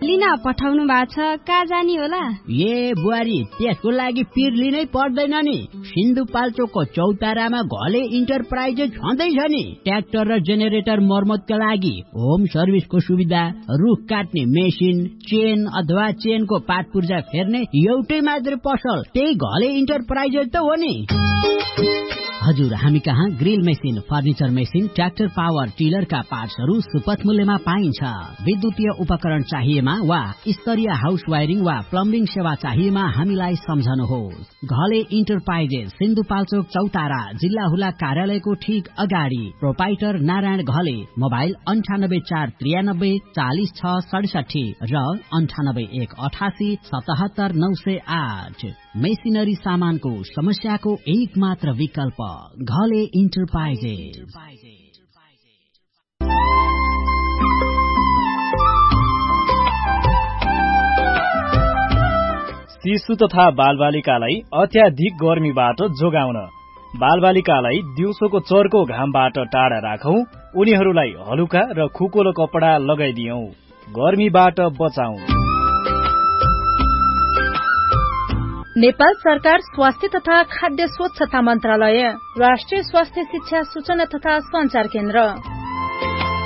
लिन पठाउनु भएको छ, कहाँ जाने होला? ए बुहारी, त्यसको लागि पिर लिनै पर्दैन नि। सिन्धुपाल्चोकको चौतारामा घले इन्टरप्राइजेस छँदैछ नि। ट्र्याक्टर र जेनेरेटर मर्मतका लागि होम सर्भिसको सुविधा, रुख काट्ने मेसिन, चेन अथवा चेनको पाट पूर्जा फेर्ने एउटै मात्र पसल त्यही घले इन्टरप्राइजेस त हो नि। हजुर, हामी कहाँ grill machine, furniture machine, tractor power टिलरका पार्ट्सहरू सुपथ मूल्यमा पाइन्छ। विद्युतीय उपकरण चाहिएमा वा स्तरीय हाउस वायरिङ वा प्लम्बिङ सेवा चाहिएमा हामीलाई सम्झनुहोस्। घले इन्टरप्राइजेस, सिन्धुपाल्चोक चौतारा, जिल्ला हुला कार्यालयको ठीक अगाडि। प्रोपाइटर नारायण घले। मोबाइल 984393 40667 र 9818 77908। मेसिनरी सामानको समस्याको एक मात्र विकल्प घले इन्टरप्राइजेस। शिशु तथा बालबालिकालाई अत्याधिक गर्मीबाट जोगाउन बालबालिकालाई दिउँसोको चर्को घामबाट टाढा राखौं, उनीहरूलाई हलुका र खुकुलो कपडा लगाइदियौं, गर्मीबाट बचाउँ। नेपाल सरकार स्वास्थ्य तथा खाद्य स्वच्छता मन्त्रालय, राष्ट्रिय स्वास्थ्य शिक्षा सूचना तथा संचार केन्द्र।